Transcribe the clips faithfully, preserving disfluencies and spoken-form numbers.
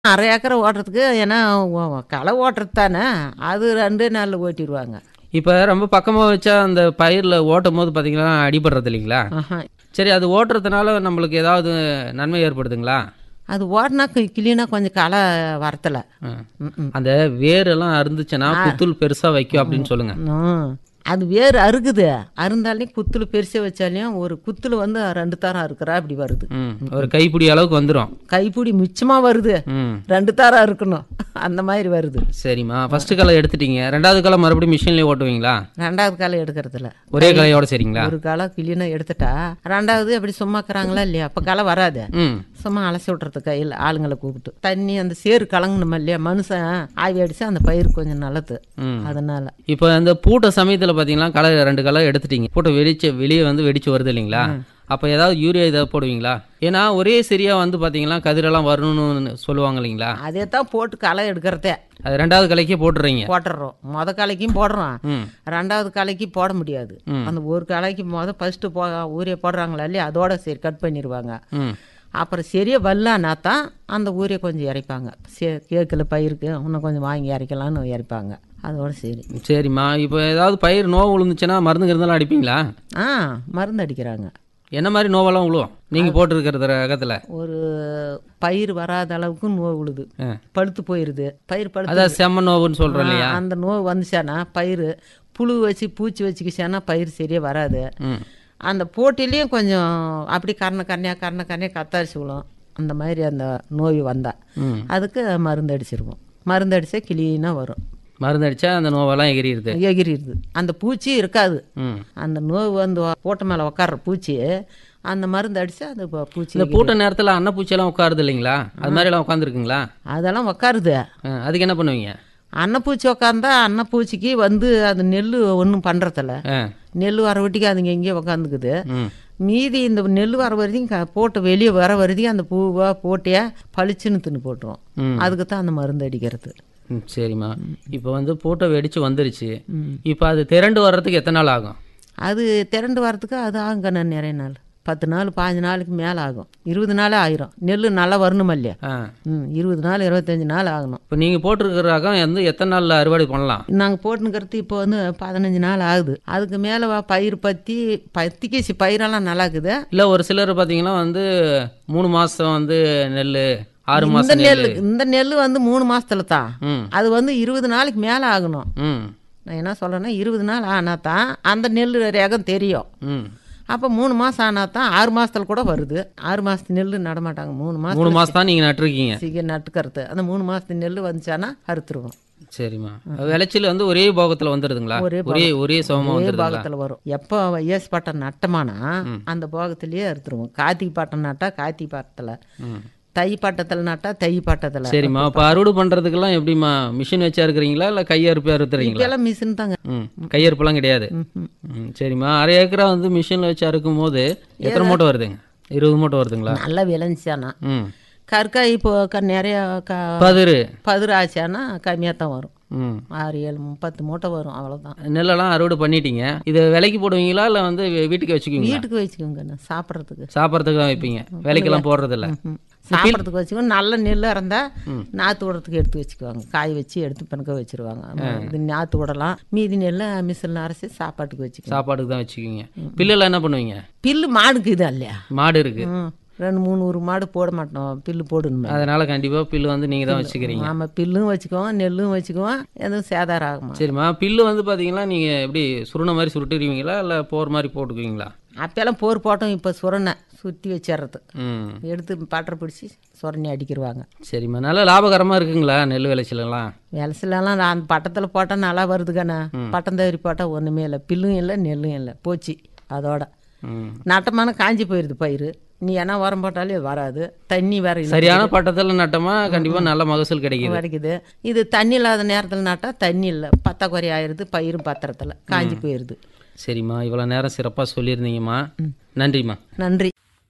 அரை ஏக்கரை ஓட்டுறதுக்கு ஏன்னா ஒ களை ஓட்டுறது தானே, அது ரெண்டே நாளில் ஓட்டிடுவாங்க. இப்போ ரொம்ப பக்கமாக வச்சா அந்த பயிரில் ஓட்டும் போது பார்த்தீங்கன்னா அடிபடுறது இல்லைங்களா? ஆஹா. சரி, அது ஓட்டுறதுனால நம்மளுக்கு ஏதாவது நன்மை ஏற்படுதுங்களா? அது ஓட்டினா கிளீனாக கொஞ்சம் களை வரத்தல. ம். ம் அந்த வேரெல்லாம் அறுந்துச்சுன்னா புத்துள் பெருசாக வைக்கும் அப்படின்னு சொல்லுங்க. ம். அது வேறு அறுக்குது, அருந்தாலையும் குத்துல பெருசாக வச்சாலையும் ஒரு குத்துல வந்து ரெண்டு தாரம் அறுக்கிறா அப்படி வருது. ம் ஒரு கைப்பிடி அளவுக்கு வந்துடும். கைப்பிடி மிச்சமாக வருது, ம் ரெண்டு தாரம் இருக்கணும் அந்த மாதிரி வருது. சரிம்மா, ஃபர்ஸ்ட் களை எடுத்துட்டீங்க, ரெண்டாவது களை மறுபடியும் மிஷின்லேயே ஓட்டுவீங்களா? ரெண்டாவது களை எடுக்கிறதுல ஒரே களையோட சரிங்களா? ஒரு களை கிளீனாக எடுத்துட்டா ரெண்டாவது அப்படி சும்மாக்குறாங்களா இல்லையா, அப்போ களை வராது. ம் சும்மா அலசி விட்றது கையில் ஆளுங்களை கூப்பிட்டு தண்ணி அந்த சேறு கலங்கணுமா இல்லையா, மனுஷன் ஆவி அடிச்சு அந்த பயிர் கொஞ்சம் நல்லது. ம் அதனால இப்போ அந்த பூட்டை சமயத்தில் பார்த்தீங்கன்னா களை ரெண்டு களை எடுத்துட்டீங்க, பூட்டை வெடிச்சு வெளியே வந்து வெடிச்சு வருது இல்லைங்களா? அப்போ ஏதாவது யூரியா இதை போடுவீங்களா? ஏன்னா ஒரே சரியா வந்து பார்த்தீங்கன்னா கதிரெல்லாம் வரணும்னு சொல்லுவாங்க இல்லைங்களா? அதே தான் போட்டு களை எடுக்கிறதே. அது ரெண்டாவது கலைக்கே போட்டுறீங்க. போட்டுடுறோம், மொத கலைக்கும் போடுறோம், ம் ரெண்டாவது கலைக்கு போட முடியாது. ம். அந்த ஒரு கலைக்கு மொதல் ஃபஸ்ட்டு போ ஊரியை போடுறாங்களா இல்லையா, அதோட சரி கட் பண்ணிடுவாங்க. ம் அப்புறம் சரியாக வரலான்னா தான் அந்த ஊரியை கொஞ்சம் இறைப்பாங்க. சே கேட்கல பயிருக்கு இன்னும் கொஞ்சம் வாங்கி இறைக்கலான்னு இறைப்பாங்க, அதோட சரி. சரிம்மா, இப்போ ஏதாவது பயிர் நோவு விழுந்துச்சுன்னா மருந்து இருந்தாலும் அடிப்பீங்களா? ஆ மருந்து அடிக்கிறாங்க. என்ன மாதிரி நோவெல்லாம் விழுவும் நீங்கள் போட்டிருக்கிறது ரகத்தில்? ஒரு பயிர் வராத அளவுக்கு நோய் விழுது, ஆ. பழுத்து போயிடுது பயிர் பழுத்து. அதான் செம்ம நோவுன்னு சொல்கிறோம் இல்லையா? ஆ, அந்த நோய் வந்துச்சானா பயிர் புழு வச்சு பூச்சி வச்சுக்கிச்சானா பயிர் சரியாக வராது. ம் அந்த போட்டிலையும் கொஞ்சம் அப்படி கரண கரணையாக கரண கரணையாக கத்தாரிச்சு விழும். அந்த மாதிரி அந்த நோய் வந்தா ம் அதுக்கு மருந்து அடிச்சிருவோம். மருந்து அடித்தா கிளீனாக வரும். மருந்து அடித்தா அந்த நோவெல்லாம் எகிரிடுது. எகிரிடுது, அந்த பூச்சி இருக்காது. ம் அந்த நோய் வந்து போட்ட மேலே உட்கார்ற பூச்சி அந்த மருந்து அடித்தா அது ப- பூச்சி இந்த பூட்ட நேரத்தில் அன்னப்பூச்சியெல்லாம் உட்காருது இல்லைங்களா? அது மாதிரிலாம் உட்காந்துருக்குங்களா? அதெல்லாம் உட்காருது. அதுக்கு என்ன பண்ணுவீங்க? அன்னப்பூச்சி உக்காந்தா அன்னப்பூச்சிக்கு வந்து அது நெல் ஒன்றும் பண்ணுறதில்ல. ஆ நெல் வர வட்டிக்கு அதுங்க எங்கேயோ உக்காந்துக்குது. ம் மீதி இந்த நெல் வர வரைக்கும் க போட்டு வெளியே வர வரைக்கும் அந்த பூவா போட்டியா பளிச்சுன்னு தின்னு போட்டுருவோம். ம். அதுக்கு தான் அந்த மருந்து அடிக்கிறது. ம் சரிம்மா, இப்போ வந்து பூட்டை வெடிச்சு வந்துருச்சு, இப்போ அது திரண்டு வர்றதுக்கு எத்தனை நாள் ஆகும்? அது திரண்டு வரத்துக்கு அது ஆகுங்க நிறைய நாள், பத்து நாள் பாஞ்சு நாளுக்கு மேலே ஆகும். இருபது நாளே ஆயிரும். நெல் நல்லா வரணுமா இல்லையா? ஆ ம் இருபது நாள் இருபத்தஞ்சி நாள் ஆகணும். இப்போ நீங்கள் போட்டிருக்கிற ரகம் வந்து எத்தனை நாளில் அறுவடை பண்ணலாம்? நாங்கள் போட்டுனுக்கிறது இப்போ வந்து பதினஞ்சு நாள் ஆகுது. அதுக்கு மேலே பயிர் பற்றி பத்திக்கு பயிரெல்லாம் நல்லா இருக்குது. இல்லை ஒரு சிலர் பார்த்தீங்கன்னா வந்து மூணு மாதம் வந்து நெல், ஆறு இந்த மாதம் நெல் நெல். இந்த நெல் வந்து மூணு மாசத்துல தான். ம் அது வந்து இருபது நாளைக்கு மேலே ஆகணும். ம் நான் என்ன சொல்கிறேன்னா இருபது நாள் ஆனால் தான் அந்த நெல் ரகம் தெரியும். ம் அப்போ மூணு மாதம் ஆனால் தான் ஆறு மாதத்துல கூட வருது. ஆறு மாதத்து நெல் நடமாட்டாங்க, மூணு மாதம் மூணு மாதம் தான் நீங்கள் நட்டுருக்கீங்க. சீக்கிரம் நட்டுக்கிறது. அந்த மூணு மாதத்து நெல் வந்துச்சானா அறுத்துருவோம். சரிம்மா, விளைச்சல் வந்து ஒரே போகத்தில் வந்துடுதுங்களா? ஒரே ஒரே ஒரே சமமாக ஒரே வந்துடுதுங்களா? பாகத்தில் வரும். எப்போ ஏசு பாட்டம் நட்டமானா அந்த போகத்திலேயே அறுத்துருவோம். கார்த்திகை பாட்டம் நட்டா கார்த்திகை பாட்டத்தில், ம் தை பாட்டத்தில் நட்டா தை பாட்டத்தில். சரிம்மா, இப்போ அறுவடை பண்ணுறதுக்கெல்லாம் எப்படிம்மா மிஷின் வச்சா இருக்கிறீங்களா இல்லை கையறுப்பு அறுத்துறீங்களா? இப்பெல்லாம் மிஷின் தாங்க. ம் கையறுப்புலாம் கிடையாது. ம்ஹும். ம் சரிம்மா, அரை ஏக்கரா வந்து மிஷினில் வச்சு அறுக்கும் போது எத்தனை மூட்டை வருதுங்க? இருபது மூட்டை வருதுங்களா? நல்லா விளைஞ்சானா ம் கற்காய் இப்போ க நிறைய க பதிரு. பதிர் ஆச்சானா கம்மியாக தான் வரும். ம் ஆறு ஏழு பத்து மூட்டை வரும், அவ்வளோதான். நெல்லெல்லாம் அறுவடை பண்ணிட்டீங்க, இதை விலைக்கு போடுவீங்களா இல்லை வந்து வீட்டுக்கு வச்சுக்குவீங்களா? வீட்டுக்கு வச்சுக்கோங்க, நான் சாப்பிட்றதுக்கு. சாப்பிட்றதுக்கு தான் வைப்பீங்க, விலைக்கெல்லாம் போடுறதில்ல? ம். சாப்பிட்றதுக்கு வச்சுக்கோங்க. நல்ல நெல் இருந்தால் நாற்று விடுறதுக்கு எடுத்து வச்சுக்குவாங்க, காய் வச்சு எடுத்து பிணக்க வச்சுருவாங்க. இது நாற்று விடலாம், மீதி நெல்லை மிஷினில் அரைச்சி சாப்பாட்டுக்கு வச்சுக்குவோம். சாப்பாட்டுக்கு தான் வச்சுக்குவீங்க. பில்லெல்லாம் என்ன பண்ணுவீங்க? பில்லு மாடுக்கு இது இல்லையா? மாடு இருக்கு. ம் ரெண்டு மூணு ஒரு மாடு போட மாட்டோம், பில்லு போடணுமே. அதனால கண்டிப்பாக பில்லு வந்து நீங்கள் தான் வச்சுக்கிறீங்க. ஆமாம், பில்லும் வச்சுக்குவோம் நெல்லும் வச்சுக்குவோம், எதுவும் சேதாரம் ஆகுமா. சரிம்மா, பில்லு வந்து பார்த்தீங்கன்னா நீங்கள் எப்படி சுருணை மாதிரி சுருட்டிடுவீங்களா இல்லை போர் மாதிரி போட்டுக்குவீங்களா? அப்போல்லாம் போர் போட்டோம், இப்போ சுரணை சுற்றி வச்சிடுறது, ம் எடுத்து பாட்டரை பிடிச்சி சுரணி அடிக்கிடுவாங்க. சரிம்மா, நல்லா லாபகரமாக இருக்குங்களா நெல் விளைச்சலெல்லாம்? விளைச்சலாம் அந்த பட்டத்தில் போட்டால் நல்லா வருதுக்கானே. பட்டம் தவறி போட்டால் ஒன்றுமே இல்லை, பில்லும் இல்லை நெல்லும் இல்லை, போச்சு அதோட. ம் நட்டமான காஞ்சி போயிடுது பயிர். நீ என்ன உரம் போட்டாலே வராது, தண்ணி வேற இல்லை. சரியான பட்டத்தில் நட்டமா கண்டிப்பாக நல்ல மகசூல் கிடைக்குது. வரைக்குது. இது தண்ணி இல்லாத நேரத்தில் நட்டால் தண்ணி இல்லை, பத்தாக்குறை ஆயிடுது, பயிரும் பத்திரத்தில் காஞ்சி போயிடுது. சரிம்மா, இவ்வளோ நேரம் சிறப்பாக சொல்லியிருந்தீங்கம்மா, நன்றிம்மா. நன்றி.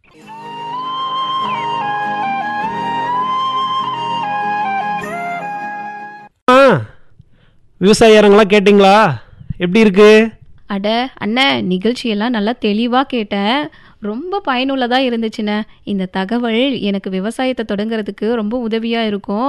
ஆ விவசாயியாரங்களாம் கேட்டிங்களா? எப்படி இருக்கு? அட அண்ணே, நிகழ்ச்சியெல்லாம் நல்லா தெளிவாக கேட்டேன், ரொம்ப பயனுள்ளதாக இருந்துச்சுண்ணே. இந்த தகவல் எனக்கு விவசாயத்தை தொடங்குறதுக்கு ரொம்ப உதவியாக இருக்கும்.